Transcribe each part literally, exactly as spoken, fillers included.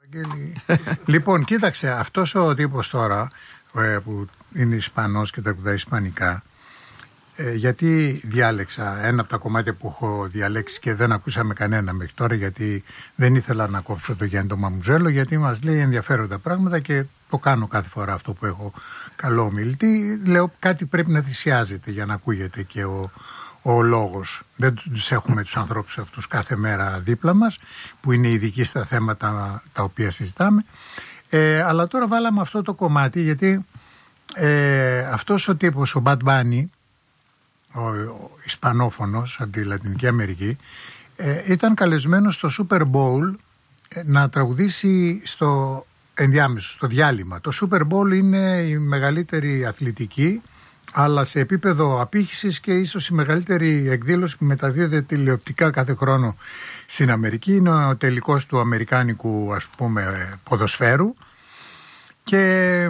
Λοιπόν, κοίταξε, αυτός ο τύπος τώρα που είναι Ισπανός και τραγουδάει ισπανικά, ε, γιατί διάλεξα ένα από τα κομμάτια που έχω διαλέξει και δεν ακούσαμε κανένα μέχρι τώρα, γιατί δεν ήθελα να κόψω το Γιάννη το Μαμουζέλο, γιατί μας λέει ενδιαφέροντα πράγματα και το κάνω κάθε φορά αυτό που έχω καλό ομιλητή. Λέω κάτι πρέπει να θυσιάζεται για να ακούγεται και ο, ο λόγος. Δεν τους έχουμε τους ανθρώπους αυτούς κάθε μέρα δίπλα μας, που είναι ειδικοί στα θέματα τα οποία συζητάμε. Ε, αλλά τώρα βάλαμε αυτό το κομμάτι γιατί ε, αυτός ο τύπος, ο Bad Bunny, ο, ο Ισπανόφωνος από τη Λατινική Αμερική, ε, ήταν καλεσμένος στο Super Bowl ε, να τραγουδήσει στο ενδιάμεσο, στο διάλειμμα. Το Super Bowl είναι η μεγαλύτερη αθλητική, αλλά σε επίπεδο απήχησης και ίσως η μεγαλύτερη εκδήλωση που μεταδίδεται τηλεοπτικά κάθε χρόνο στην Αμερική. Είναι ο τελικός του αμερικάνικου, ας πούμε, ποδοσφαίρου και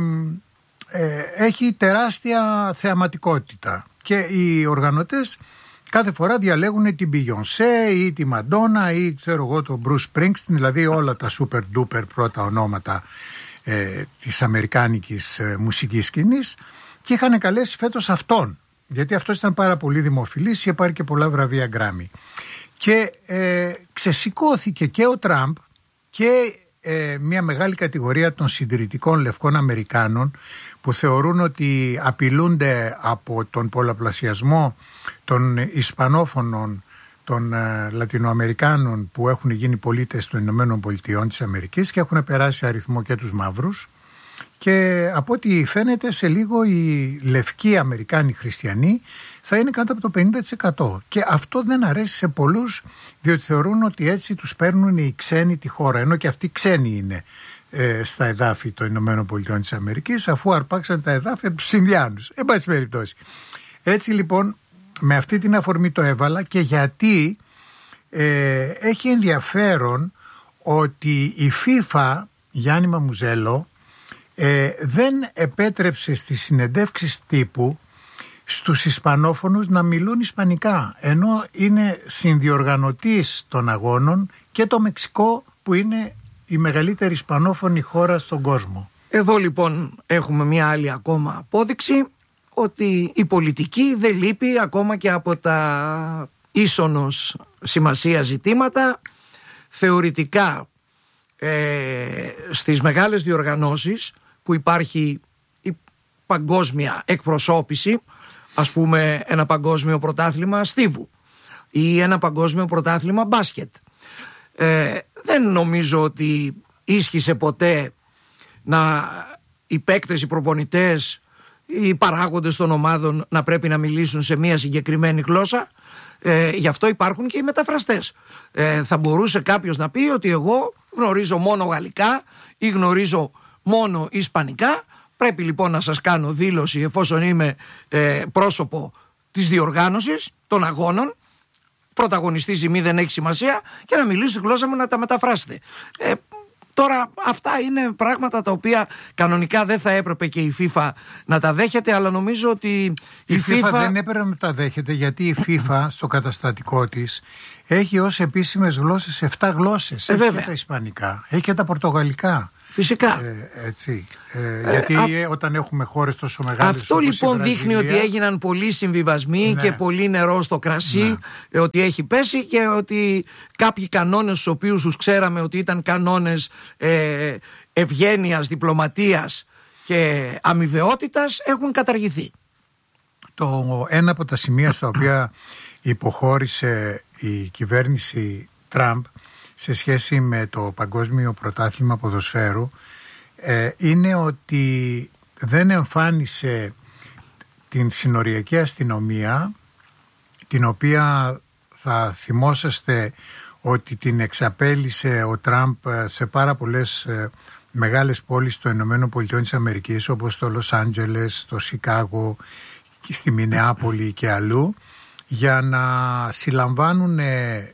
ε, έχει τεράστια θεαματικότητα και οι οργανωτές κάθε φορά διαλέγουν την Beyoncé ή τη Madonna ή ξέρω εγώ τον Bruce Springsteen, δηλαδή όλα τα super duper πρώτα ονόματα ε, της αμερικάνικης ε, μουσικής σκηνής, και είχαν καλέσει φέτος αυτόν, γιατί αυτός ήταν πάρα πολύ δημοφιλής, είχε πάρει και πολλά βραβεία Grammy. Και ε, ξεσηκώθηκε και ο Τραμπ και ε, μια μεγάλη κατηγορία των συντηρητικών λευκών Αμερικάνων που θεωρούν ότι απειλούνται από τον πολλαπλασιασμό των Ισπανόφωνων, των ε, Λατινοαμερικάνων που έχουν γίνει πολίτες των Ηνωμένων Πολιτειών της Αμερικής και έχουν περάσει αριθμό και τους μαύρους. Και από ό,τι φαίνεται σε λίγο οι λευκοί Αμερικάνοι χριστιανοί θα είναι κάτω από το πενήντα τοις εκατό. Και αυτό δεν αρέσει σε πολλούς, διότι θεωρούν ότι έτσι τους παίρνουν οι ξένοι τη χώρα, ενώ και αυτοί ξένοι είναι ε, στα εδάφη των Ηνωμένων Πολιτειών της Αμερικής, αφού αρπάξαν τα εδάφη από τους Ινδιάνους. Εν πάση περιπτώσει. Έτσι λοιπόν με αυτή την αφορμή το έβαλα, και γιατί ε, έχει ενδιαφέρον ότι η FIFA, Γιάννη Μαμουζέλο, Ε, δεν επέτρεψε στις συνεντεύξεις τύπου στους Ισπανόφωνους να μιλούν Ισπανικά, ενώ είναι συνδιοργανωτής των αγώνων και το Μεξικό που είναι η μεγαλύτερη Ισπανόφωνη χώρα στον κόσμο. Εδώ λοιπόν έχουμε μια άλλη ακόμα απόδειξη ότι η πολιτική δεν λείπει ακόμα και από τα ίσονος σημασία ζητήματα. Θεωρητικά ε, στις μεγάλες διοργανώσεις που υπάρχει η παγκόσμια εκπροσώπηση, ας πούμε ένα παγκόσμιο πρωτάθλημα στίβου ή ένα παγκόσμιο πρωτάθλημα μπάσκετ, ε, δεν νομίζω ότι ίσχυσε ποτέ να οι παίκτες, οι προπονητές, οι παράγοντες των ομάδων να πρέπει να μιλήσουν σε μια συγκεκριμένη γλώσσα. Ε, γι' αυτό υπάρχουν και οι μεταφραστές. Ε, θα μπορούσε κάποιος να πει ότι εγώ γνωρίζω μόνο γαλλικά ή γνωρίζω μόνο ισπανικά. Πρέπει λοιπόν να σας κάνω δήλωση, εφόσον είμαι ε, πρόσωπο της διοργάνωσης των αγώνων, πρωταγωνιστής ή μη δεν έχει σημασία, και να μιλήσω στη γλώσσα μου να τα μεταφράσετε. Ε, Τώρα αυτά είναι πράγματα τα οποία κανονικά δεν θα έπρεπε και η FIFA να τα δέχεται, αλλά νομίζω ότι η, η FIFA... FIFA δεν έπρεπε να τα δέχεται, γιατί η FIFA στο καταστατικό της έχει ως επίσημες γλώσσες επτά γλώσσες. Ε, έχει βέβαια. και τα ισπανικά, έχει και τα πορτογαλικά. Φυσικά. Ε, έτσι. Ε, γιατί ε, α... όταν έχουμε χώρες τόσο μεγάλες. Αυτό λοιπόν δείχνει ότι έγιναν πολλοί συμβιβασμοί, ναι, και πολύ νερό στο κρασί, ναι, ότι έχει πέσει, και ότι κάποιοι κανόνες στους οποίους τους ξέραμε ότι ήταν κανόνες ε, ευγένειας, διπλωματίας και αμοιβαιότητας έχουν καταργηθεί. Το ένα από τα σημεία στα οποία υποχώρησε η κυβέρνηση Τραμπ σε σχέση με το Παγκόσμιο Πρωτάθλημα Ποδοσφαίρου ε, είναι ότι δεν εμφάνισε την συνοριακή αστυνομία, την οποία θα θυμόσαστε ότι την εξαπέλυσε ο Τραμπ σε πάρα πολλές ε, μεγάλες πόλεις των Ηνωμένων Πολιτειών της Αμερικής, όπως το Λος Άντζελες, το Σικάγο, και στη Μινεάπολη και αλλού, για να συλλαμβάνουν ε,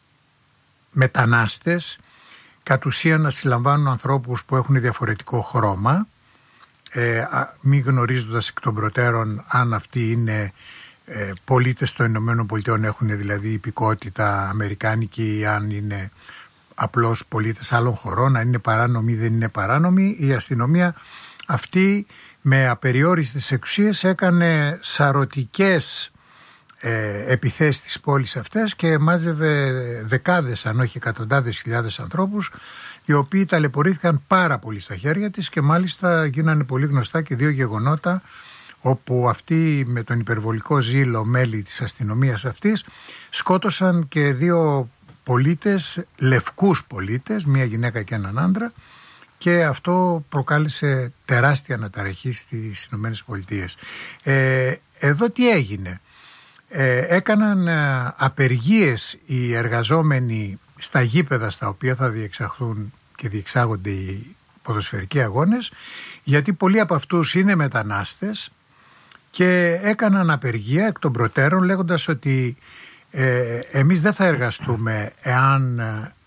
μετανάστες, κατ' ουσίαν να συλλαμβάνουν ανθρώπους που έχουν διαφορετικό χρώμα, ε, μη γνωρίζοντας εκ των προτέρων αν αυτοί είναι ε, πολίτες των Ηνωμένων Πολιτειών, έχουν δηλαδή υπηκότητα αμερικάνικη, ή αν είναι απλώς πολίτες άλλων χωρών, αν είναι παράνομοι ή δεν είναι παράνομοι. Η αστυνομία αυτή με απεριόριστες εξουσίες έκανε σαρωτικές ε, επιθέσεις στις πόλεις αυτές και μάζευε δεκάδες αν όχι εκατοντάδες χιλιάδες ανθρώπους, οι οποίοι ταλαιπωρήθηκαν πάρα πολύ στα χέρια της, και μάλιστα γίνανε πολύ γνωστά και δύο γεγονότα όπου αυτοί με τον υπερβολικό ζήλο μέλη της αστυνομίας αυτής σκότωσαν και δύο πολίτες, λευκούς πολίτες, μία γυναίκα και έναν άντρα, και αυτό προκάλεσε τεράστια αναταραχή στις Ηνωμένες Πολιτείες. Ε, εδώ τι έγινε? Ε, έκαναν απεργίες οι εργαζόμενοι στα γήπεδα στα οποία θα διεξαχθούν και διεξάγονται οι ποδοσφαιρικοί αγώνες, γιατί πολλοί από αυτούς είναι μετανάστες, και έκαναν απεργία εκ των προτέρων λέγοντας ότι ε, εμείς δεν θα εργαστούμε εάν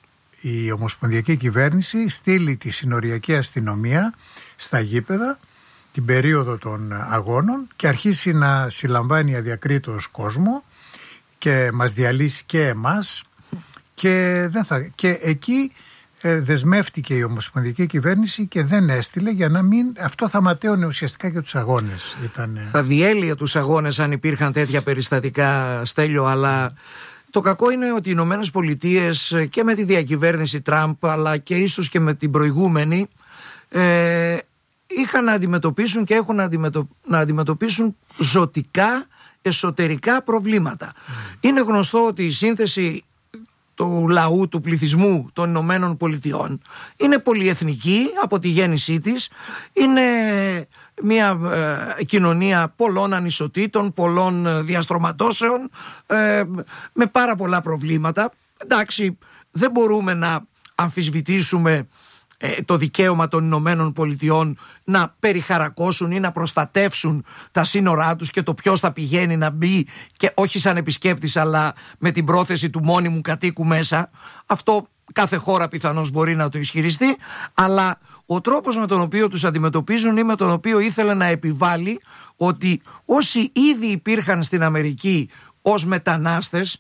η ομοσπονδιακή κυβέρνηση στείλει τη συνοριακή αστυνομία στα γήπεδα την περίοδο των αγώνων και αρχίσει να συλλαμβάνει αδιακρίτως κόσμο και μας διαλύσει και εμάς, και, δεν θα, και εκεί ε, δεσμεύτηκε η ομοσπονδιακή κυβέρνηση και δεν έστειλε, για να μην, αυτό θα ματέωνε ουσιαστικά και τους αγώνες. Ήταν... Θα διέλυε τους αγώνες αν υπήρχαν τέτοια περιστατικά, Στέλιο, αλλά το κακό είναι ότι οι Ηνωμένες Πολιτείες και με τη διακυβέρνηση Τραμπ, αλλά και ίσως και με την προηγούμενη, ε, είχαν να αντιμετωπίσουν και έχουν να, αντιμετω... να αντιμετωπίσουν ζωτικά εσωτερικά προβλήματα. Mm. Είναι γνωστό ότι η σύνθεση του λαού, του πληθυσμού των Ηνωμένων Πολιτειών είναι πολυεθνική από τη γέννησή της, είναι μια ε, κοινωνία πολλών ανισοτήτων, πολλών διαστρωματώσεων, ε, με πάρα πολλά προβλήματα. Εντάξει, δεν μπορούμε να αμφισβητήσουμε το δικαίωμα των Ηνωμένων Πολιτειών να περιχαρακώσουν ή να προστατεύσουν τα σύνορά τους και το ποιος θα πηγαίνει να μπει, και όχι σαν επισκέπτης αλλά με την πρόθεση του μόνιμου κατοίκου μέσα. Αυτό κάθε χώρα πιθανώς μπορεί να το ισχυριστεί, αλλά ο τρόπος με τον οποίο τους αντιμετωπίζουν ή με τον οποίο ήθελε να επιβάλλει ότι όσοι ήδη υπήρχαν στην Αμερική ως μετανάστες,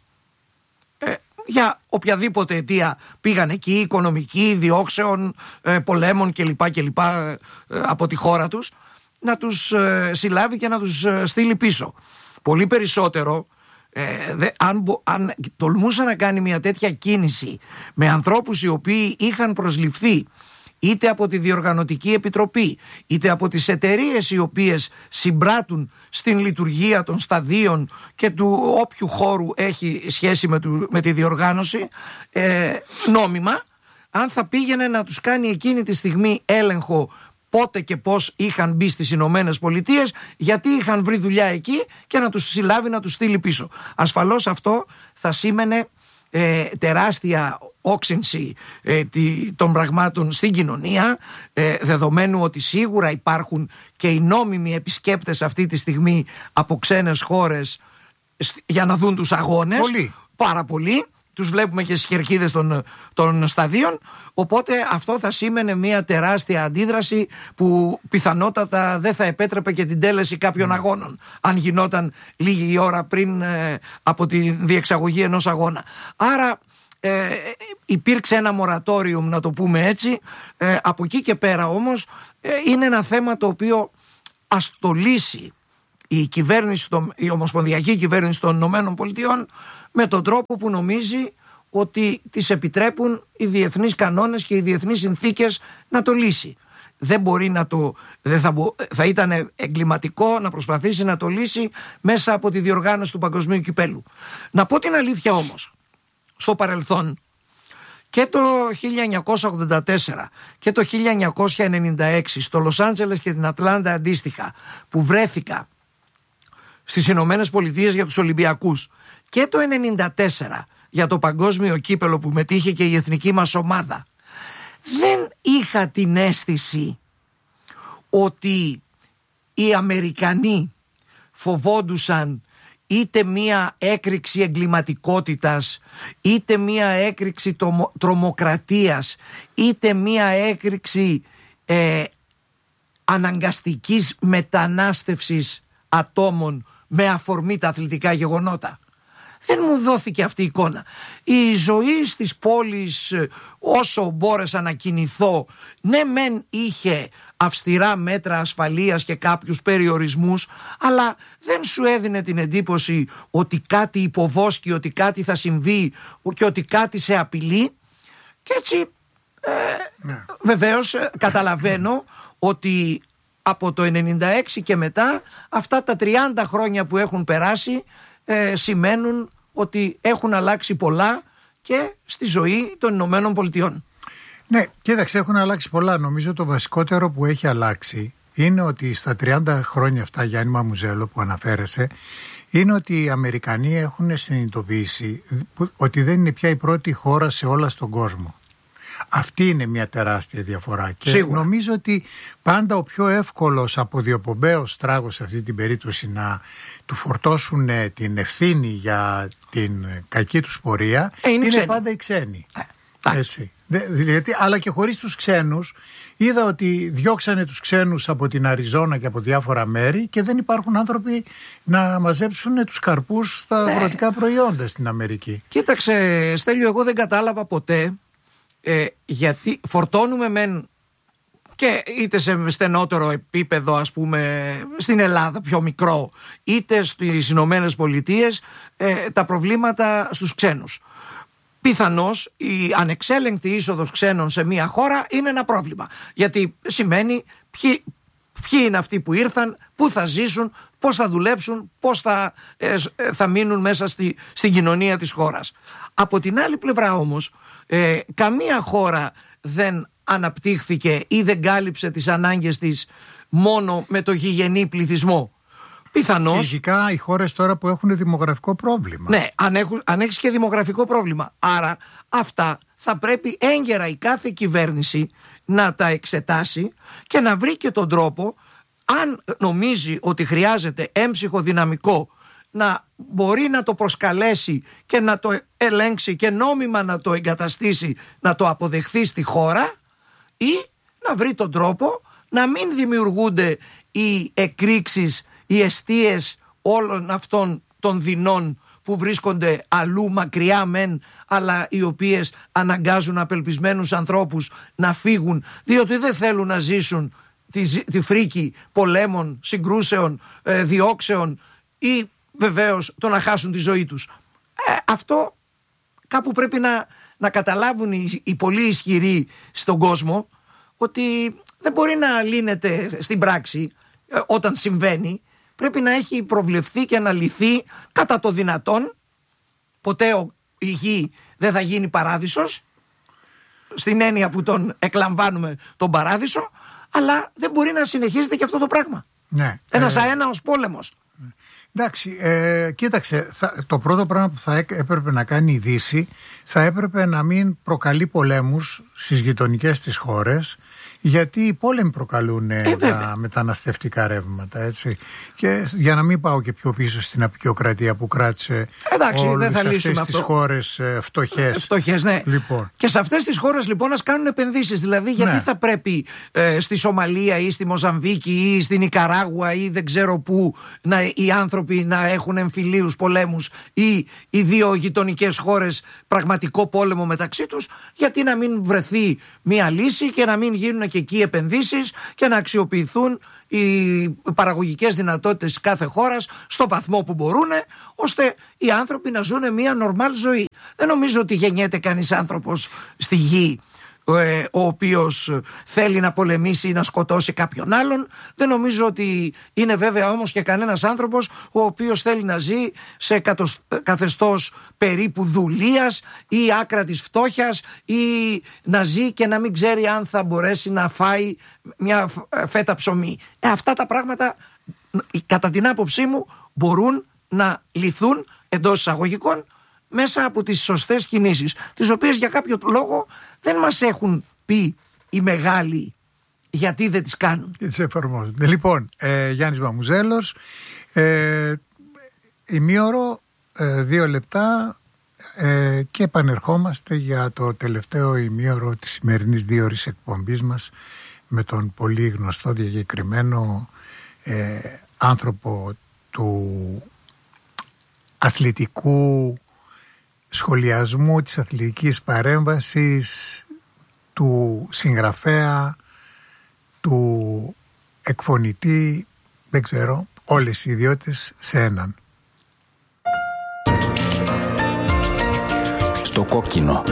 για οποιαδήποτε αιτία πήγαν εκεί, οικονομική, διώξεων, πολέμων κλπ, κλπ από τη χώρα τους, να τους συλλάβει και να τους στείλει πίσω. Πολύ περισσότερο, ε, δε, αν, αν τολμούσε να κάνει μια τέτοια κίνηση με ανθρώπους οι οποίοι είχαν προσληφθεί είτε από τη Διοργανωτική Επιτροπή, είτε από τις εταιρείες οι οποίες συμπράττουν στην λειτουργία των σταδίων και του όποιου χώρου έχει σχέση με, του, με τη διοργάνωση, ε, νόμιμα, αν θα πήγαινε να τους κάνει εκείνη τη στιγμή έλεγχο πότε και πώς είχαν μπει στις Ηνωμένες Πολιτείες, γιατί είχαν βρει δουλειά εκεί, και να τους συλλάβει, να τους στείλει πίσω. Ασφαλώς αυτό θα σήμαινε ε, τεράστια όξυνση ε, τη, των πραγμάτων στην κοινωνία, ε, δεδομένου ότι σίγουρα υπάρχουν και οι νόμιμοι επισκέπτες αυτή τη στιγμή από ξένες χώρες για να δουν τους αγώνες. Πολύ. Πάρα πολύ. Τους βλέπουμε και στις κερκίδες των, των σταδίων. Οπότε αυτό θα σήμαινε μια τεράστια αντίδραση που πιθανότατα δεν θα επέτρεπε και την τέλεση κάποιων mm. αγώνων, αν γινόταν λίγη ώρα πριν ε, από τη διεξαγωγή ενός αγώνα. Άρα ε, υπήρξε ένα μορατόριουμ, να το πούμε έτσι. ε, από εκεί και πέρα όμως ε, είναι ένα θέμα το οποίο ας το λύσει η, κυβέρνηση, η ομοσπονδιακή κυβέρνηση των Ηνωμένων Πολιτειών με τον τρόπο που νομίζει ότι τις επιτρέπουν οι διεθνείς κανόνες και οι διεθνείς συνθήκες να το λύσει. Δεν μπορεί να το, δεν θα, θα ήταν εγκληματικό να προσπαθήσει να το λύσει μέσα από τη διοργάνωση του Παγκοσμίου Κυπέλου. Να πω την αλήθεια όμως, στο παρελθόν και το χίλια εννιακόσια ογδόντα τέσσερα και το χίλια εννιακόσια ενενήντα έξι στο Λος Άντζελες και την Ατλάντα αντίστοιχα, που βρέθηκα στις Ηνωμένες Πολιτείες για τους Ολυμπιακούς, και το ενενήντα τέσσερα για το Παγκόσμιο Κύπελο που μετήχε και η εθνική μας ομάδα, δεν είχα την αίσθηση ότι οι Αμερικανοί φοβόντουσαν είτε μία έκρηξη εγκληματικότητας, είτε μία έκρηξη τρομοκρατίας, είτε μία έκρηξη ε, αναγκαστικής μετανάστευσης ατόμων με αφορμή τα αθλητικά γεγονότα. δεν μου δόθηκε αυτή η εικόνα. Η ζωή στις πόλεις, όσο μπόρεσα να κινηθώ, ναι μεν είχε αυστηρά μέτρα ασφαλείας και κάποιους περιορισμούς, αλλά δεν σου έδινε την εντύπωση ότι κάτι υποβόσκει, ότι κάτι θα συμβεί και ότι κάτι σε απειλεί. Και έτσι ε, ναι. βεβαίως καταλαβαίνω ότι από το ενενήντα έξι και μετά αυτά τα τριάντα χρόνια που έχουν περάσει ε, σημαίνουν ότι έχουν αλλάξει πολλά και στη ζωή των Ηνωμένων Πολιτειών. Ναι, κοίταξε, έχουν αλλάξει πολλά. Νομίζω το βασικότερο που έχει αλλάξει είναι ότι στα τριάντα χρόνια αυτά, Γιάννη Μαμουζέλο, που αναφέρεσαι, είναι ότι οι Αμερικανοί έχουν συνειδητοποιήσει ότι δεν είναι πια η πρώτη χώρα σε όλα στον κόσμο. Αυτή είναι μια τεράστια διαφορά. Και Σίγουρα. Νομίζω ότι πάντα ο πιο εύκολος αποδιοπομπαίος τράγος σε αυτή την περίπτωση να του φορτώσουν την ευθύνη για την κακή τους πορεία ε, είναι, είναι πάντα οι ξένοι. Ε, Έτσι. Γιατί, αλλά και χωρίς τους ξένους, είδα ότι διώξανε τους ξένους από την Αριζόνα και από διάφορα μέρη και δεν υπάρχουν άνθρωποι να μαζέψουν τους καρπούς στα αγροτικά ναι. προϊόντα στην Αμερική. Κοίταξε, Στέλιο, εγώ δεν κατάλαβα ποτέ ε, γιατί φορτώνουμε μεν και είτε σε στενότερο επίπεδο, ας πούμε στην Ελλάδα πιο μικρό, είτε στις Ηνωμένες Πολιτείες, ε, τα προβλήματα στους ξένους. Πιθανώς η ανεξέλεγκτη είσοδος ξένων σε μια χώρα είναι ένα πρόβλημα. Γιατί σημαίνει ποιοι, ποιοι είναι αυτοί που ήρθαν, πού θα ζήσουν, πώς θα δουλέψουν, πώς θα, ε, θα μείνουν μέσα στη, στην κοινωνία της χώρας. Από την άλλη πλευρά όμως, ε, καμία χώρα δεν αναπτύχθηκε ή δεν κάλυψε τις ανάγκες της μόνο με το γηγενή πληθυσμό. Πιθανώς. Ειδικά οι χώρες τώρα που έχουν δημογραφικό πρόβλημα. Ναι, αν, έχουν, αν έχεις και δημογραφικό πρόβλημα. Άρα αυτά θα πρέπει έγκαιρα η κάθε κυβέρνηση να τα εξετάσει και να βρει και τον τρόπο, αν νομίζει ότι χρειάζεται έμψυχο δυναμικό, να μπορεί να το προσκαλέσει και να το ελέγξει και νόμιμα να το εγκαταστήσει, να το αποδεχθεί στη χώρα, ή να βρει τον τρόπο να μην δημιουργούνται οι εκρήξεις, οι εστίες όλων αυτών των δεινών που βρίσκονται αλλού μακριά μεν, αλλά οι οποίες αναγκάζουν απελπισμένους ανθρώπους να φύγουν, διότι δεν θέλουν να ζήσουν τη, τη φρίκη πολέμων, συγκρούσεων, ε, διώξεων ή βεβαίως το να χάσουν τη ζωή τους. Ε, αυτό κάπου πρέπει να, να καταλάβουν οι, οι πολύ ισχυροί στον κόσμο, ότι δεν μπορεί να λύνεται στην πράξη ε, όταν συμβαίνει. Πρέπει να έχει προβλεφθεί και αναλυθεί κατά το δυνατόν. Ποτέ ο, η γη δεν θα γίνει παράδεισος, στην έννοια που τον εκλαμβάνουμε τον παράδεισο, αλλά δεν μπορεί να συνεχίζεται και αυτό το πράγμα. Ναι, Ένας ε... αέναος πόλεμος. Εντάξει, ε, κοίταξε, θα, το πρώτο πράγμα που θα έπρεπε να κάνει η Δύση θα έπρεπε να μην προκαλεί πολέμους στις γειτονικές της χώρες, γιατί οι πόλεμοι προκαλούν ε, τα μεταναστευτικά ρεύματα, έτσι. Και για να μην πάω και πιο πίσω στην απεικιοκρατία που κράτησε όλες αυτές τις χώρες ε, φτωχές. Φτωχές, ναι. Λοιπόν. Και σε αυτές τις χώρες λοιπόν να κάνουν επενδύσεις. Δηλαδή, γιατί ναι. θα πρέπει ε, στη Σομαλία ή στη Μοζαμβίκη ή στην Νικαράγουα ή δεν ξέρω πού να, οι άνθρωποι να έχουν εμφυλίους πολέμους ή οι δύο γειτονικές χώρες πραγματικό πόλεμο μεταξύ τους, γιατί να μην βρεθεί μια λύση και να μην γίνουν και εκεί επενδύσεις και να αξιοποιηθούν οι παραγωγικές δυνατότητες της κάθε χώρας στο βαθμό που μπορούν, ώστε οι άνθρωποι να ζουν μια νορμάλ ζωή. Δεν νομίζω ότι γεννιέται κανείς άνθρωπος στη γη ο οποίος θέλει να πολεμήσει ή να σκοτώσει κάποιον άλλον. Δεν νομίζω ότι είναι βέβαια όμως και κανένας άνθρωπος ο οποίος θέλει να ζει σε καθεστώς περίπου δουλείας ή άκρα της φτώχειας, ή να ζει και να μην ξέρει αν θα μπορέσει να φάει μια φέτα ψωμί. Ε, αυτά τα πράγματα κατά την άποψή μου μπορούν να λυθούν εντός εισαγωγικών μέσα από τις σωστές κινήσεις, τις οποίες για κάποιο λόγο δεν μας έχουν πει οι μεγάλοι γιατί δεν τις κάνουν. Και τις εφαρμόζουν. Λοιπόν, ε, Γιάννης Μαμουζέλος, ε, ημίωρο, ε, δύο λεπτά ε, και επανερχόμαστε για το τελευταίο ημίωρο της σημερινής δύο ώρης εκπομπής μας με τον πολύ γνωστό διακεκριμένο ε, άνθρωπο του αθλητικού σχολιασμού, της αθλητικής παρέμβασης, του συγγραφέα, του εκφωνητή, δεν ξέρω, όλες οι ιδιότητες σε έναν. Στο κόκκινο.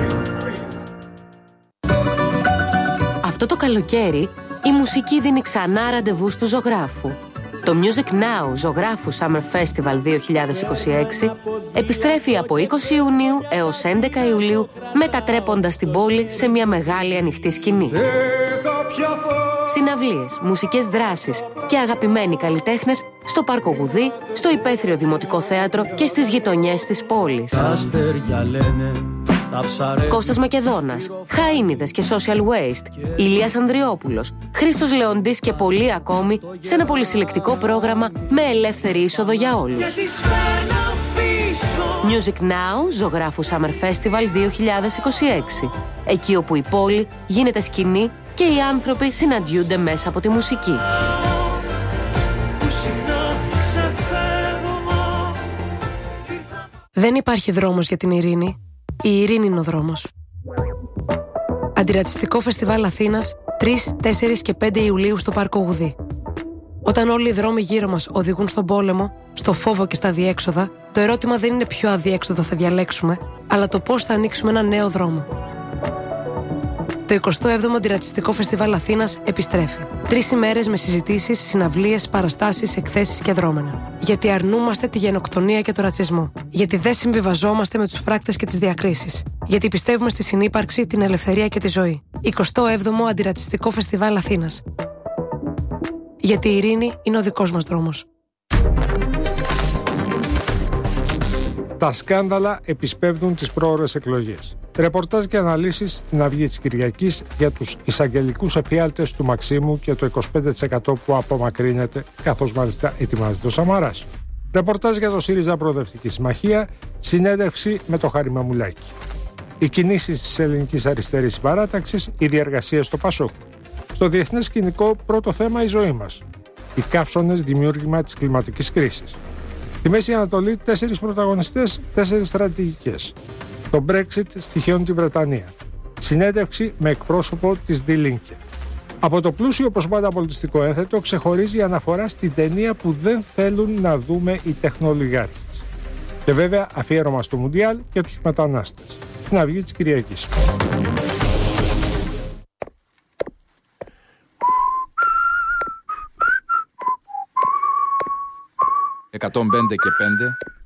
Αυτό το καλοκαίρι η μουσική δίνει ξανά ραντεβού στου ζωγράφου. Το Music Now Ζωγράφου Summer Festival δύο χιλιάδες είκοσι έξι επιστρέφει από είκοσι Ιουνίου έως έντεκα Ιουλίου, μετατρέποντας την πόλη σε μια μεγάλη ανοιχτή σκηνή. Συναυλίες, μουσικές δράσεις και αγαπημένοι καλλιτέχνες στο Πάρκο Γουδί, στο Υπαίθριο Δημοτικό Θέατρο και στις γειτονιές της πόλης. Κώστας Μακεδόνας, Χαΐνιδες και Social Waste, Ηλίας Ανδριόπουλος, Χρήστος Λεοντής και πολλοί ακόμη σε ένα πολυσυλλεκτικό πρόγραμμα με ελεύθερη είσοδο για όλους. Music Now Ζωγράφου Summer Festival δύο χιλιάδες είκοσι έξι. Εκεί όπου η πόλη γίνεται σκηνή και οι άνθρωποι συναντιούνται μέσα από τη μουσική. Δεν υπάρχει δρόμος για την ειρήνη. Η ειρήνη είναι ο δρόμος. Αντιρατσιστικό Φεστιβάλ Αθήνας τρεις, τέσσερις και πέντε Ιουλίου στο Πάρκο Γουδί. Όταν όλοι οι δρόμοι γύρω μας οδηγούν στον πόλεμο, στο φόβο και στα αδιέξοδα, το ερώτημα δεν είναι ποιο αδιέξοδο θα διαλέξουμε, αλλά το πώς θα ανοίξουμε ένα νέο δρόμο. Το εικοστό έβδομο Αντιρατσιστικό Φεστιβάλ Αθήνας επιστρέφει. Τρεις ημέρες με συζητήσεις, συναυλίες, παραστάσεις, εκθέσεις και δρόμενα. Γιατί αρνούμαστε τη γενοκτονία και το ρατσισμό. Γιατί δεν συμβιβαζόμαστε με τους φράκτες και τις διακρίσεις. Γιατί πιστεύουμε στη συνύπαρξη, την ελευθερία και τη ζωή. εικοστό έβδομο Αντιρατσιστικό Φεστιβάλ Αθήνας. Γιατί η ειρήνη είναι ο δικός μας δρόμος. Τα σκάνδαλα επισπεύδουν τις πρόωρες εκλογές. Ρεπορτάζ και αναλύσεις στην Αυγή της Κυριακής για τους εισαγγελικούς εφιάλτες του Μαξίμου και το είκοσι πέντε τοις εκατό που απομακρύνεται, καθώς μάλιστα ετοιμάζεται ο Σαμαράς. Ρεπορτάζ για το ΣΥΡΙΖΑ Προοδευτική Συμμαχία, συνέντευξη με το Χάρη Μαμουλάκη. Οι κινήσεις της ελληνικής αριστερής παράταξης, η διεργασία στο ΠΑΣΟΚ. Στο διεθνές σκηνικό, πρώτο θέμα η ζωή μας. Οι καύσωνες δημιούργημα της κλιματικής κρίσης. Στη Μέση Ανατολή, τέσσερις πρωταγωνιστές, τέσσερις στρατηγικές. Το Brexit στοιχειώνει τη Βρετανία. Συνέντευξη με εκπρόσωπο της Die Linke. Από το πλούσιο όπως πάντα πολιτιστικό ένθετο ξεχωρίζει η αναφορά στην ταινία που δεν θέλουν να δούμε οι τεχνολιγάρχες. Και βέβαια αφιέρωμα στο Μουντιάλ και τους μετανάστες. Στην Αυγή της Κυριακής. εκατόν πέντε και πέντε